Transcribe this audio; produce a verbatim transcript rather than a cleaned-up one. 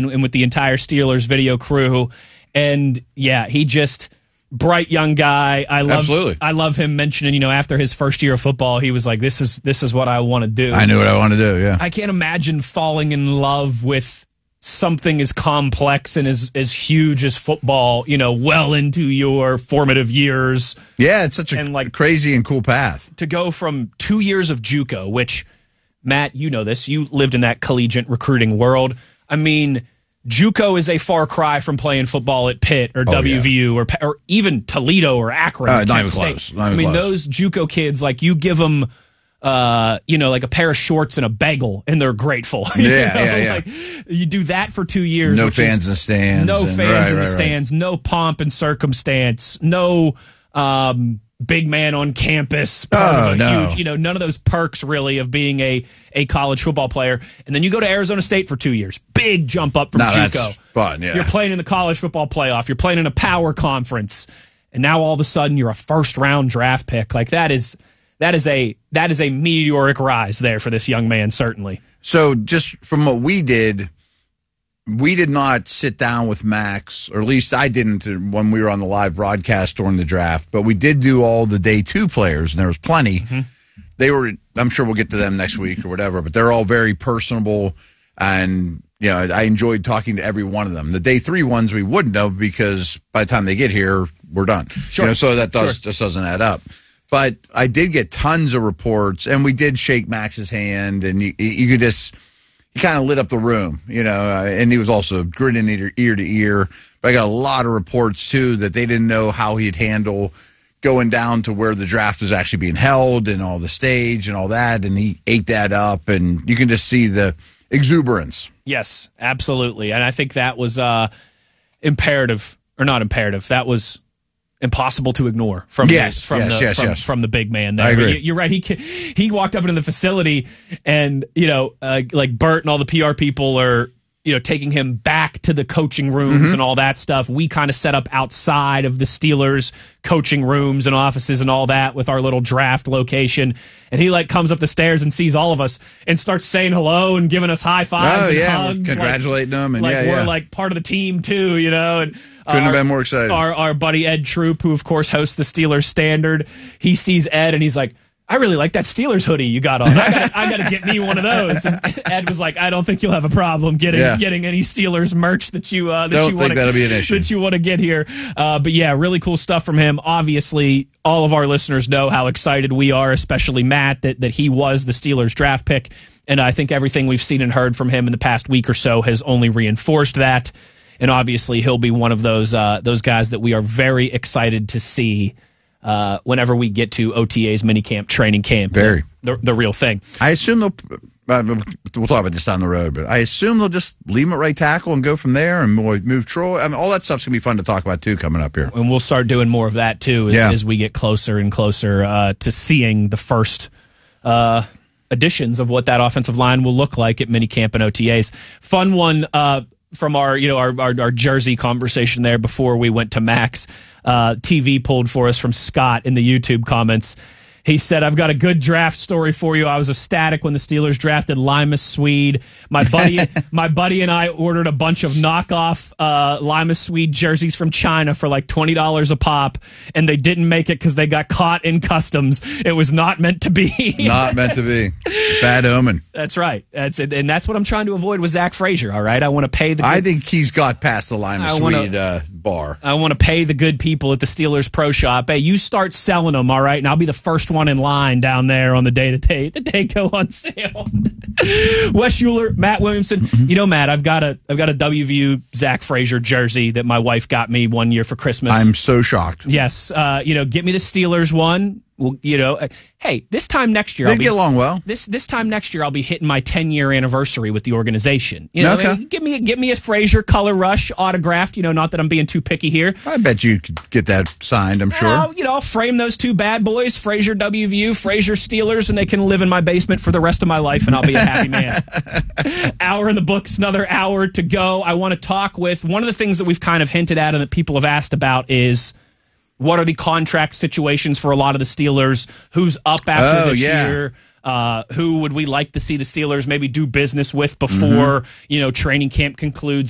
and, and with the entire Steelers video crew. And yeah, he just bright young guy. I love Absolutely. I love him mentioning, you know, after his first year of football, he was like, this is this is what I want to do. I knew what I want to do, yeah. I can't imagine falling in love with something as complex and as, as huge as football, you know, well into your formative years. Yeah, it's such a and like, crazy and cool path. To go from two years of JUCO, which, Matt, you know this. You lived in that collegiate recruiting world. I mean, JUCO is a far cry from playing football at Pitt or oh, W V U yeah. or or even Toledo or Akron. Uh, or not even State. close. Not I even mean, close. those JUCO kids, like you give them, uh, you know, like a pair of shorts and a bagel, and they're grateful. Yeah, you know? yeah, yeah. Like, you do that for two years. No which fans is, in the stands. No and, fans right, in right, the stands. Right. No pomp and circumstance. No um, big man on campus. Part Oh, of a no. huge, you know, none of those perks really of being a a college football player. And then you go to Arizona State for two years. Big jump up from No, JUCO. that's fun, yeah. You're playing in the college football playoff. You're playing in a power conference. And now all of a sudden you're a first round draft pick. Like that is that is a that is a meteoric rise there for this young man, certainly. So just from what we did, we did not sit down with Max, or at least I didn't when we were on the live broadcast during the draft, but we did do all the day two players, and there was plenty. Mm-hmm. They were, I'm sure we'll get to them next week or whatever, but they're all very personable, and you know, I enjoyed talking to every one of them. The day three ones we wouldn't have, because by the time they get here, we're done. Sure. You know, so that does Sure. just doesn't add up. But I did get tons of reports, and we did shake Max's hand, and you, you could just, he kind of lit up the room, you know, uh, and he was also grinning ear, ear to ear. But I got a lot of reports, too, that they didn't know how he'd handle going down to where the draft was actually being held and all the stage and all that, and he ate that up, and you can just see the exuberance. Yes, absolutely. And I think that was uh, imperative, or not imperative, that was impossible to ignore from yes, the, from yes, the yes, from, yes. from the big man there. I agree. You're right. He he walked up into the facility, and you know, uh, like Bert and all the P R people are, you know, taking him back to the coaching rooms Mm-hmm. and all that stuff. We kind of set up outside of the Steelers coaching rooms and offices and all that with our little draft location. And he like comes up the stairs and sees all of us and starts saying hello and giving us high fives Oh, and yeah, hugs. congratulating like, them. And like yeah, we're yeah. like part of the team too, you know. And Couldn't our, have been more excited. Our, our buddy Ed Troop, who of course hosts the Steelers Standard, he sees Ed and he's like, I really like that Steelers hoodie you got on. I gotta, I gotta get me one of those. And Ed was like, I don't think you'll have a problem getting Yeah. getting any Steelers merch that you uh, that Don't you think want that'll be an issue. that you want to get here. Uh, but yeah, really cool stuff from him. Obviously, all of our listeners know how excited we are, especially Matt, that that he was the Steelers draft pick. And I think everything we've seen and heard from him in the past week or so has only reinforced that. And obviously, he'll be one of those uh, those guys that we are very excited to see uh, whenever we get to O T A's minicamp, training camp. Very. The, the real thing. I assume they'll, uh, we'll talk about this down the road, but I assume they'll just leave him at right tackle and go from there and move move Troy. I mean, all that stuff's going to be fun to talk about, too, coming up here. And we'll start doing more of that, too, as, Yeah. as we get closer and closer uh, to seeing the first uh, additions of what that offensive line will look like at minicamp and O T As. Fun one uh, from our, you know, our, our, our jersey conversation there before we went to Max. Uh, T V pulled for us from Scott in the YouTube comments. He said, I've got a good draft story for you. I was ecstatic when the Steelers drafted Limas Swede. My buddy my buddy and I ordered a bunch of knockoff uh, Limas Swede jerseys from China for like twenty dollars a pop, and they didn't make it because they got caught in customs. It was not meant to be. Not meant to be. Bad omen. That's right. That's it. And that's what I'm trying to avoid with Zach Frazier, all right? I want to pay the good, I think he's got past the Lima I wanna- Swede uh, bar. I want to pay the good people at the Steelers Pro Shop. Hey, you start selling them, all right? And I'll be the first one in line down there on the day that they, that they go on sale. Wes Euler, Matt Williamson. You know, Matt, I've got a I've got a W V U Zach Frazier jersey that my wife got me one year for Christmas. I'm so shocked. Yes, uh, you know, get me the Steelers one. Well, you know, uh, hey, this time next year, They I'll be, get along well. This this time next year, I'll be hitting my ten year anniversary with the organization. You know, Okay. give me give me a Frazier Color Rush autographed. You know, not that I'm being too picky here. I bet you could get that signed, I'm sure. Well, you know, I'll frame those two bad boys, Frazier W V U, Frazier Steelers, and they can live in my basement for the rest of my life, and I'll be a happy man. Hour in the books, another hour to go. I want to talk with one of the things that we've kind of hinted at and that people have asked about is what are the contract situations for a lot of the Steelers? Who's up after Oh, this yeah. year? Uh, who would we like to see the Steelers maybe do business with before Mm-hmm. you know training camp concludes?